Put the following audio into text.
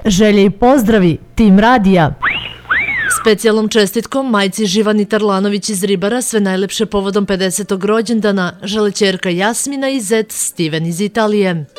Želje i pozdravi, tim radija. Specijalnom čestitkom majci Živani Tarlanović iz Ribara sve najlepše povodom 50. rođendana žele ćerka Jasmina i zet Steven iz Italije.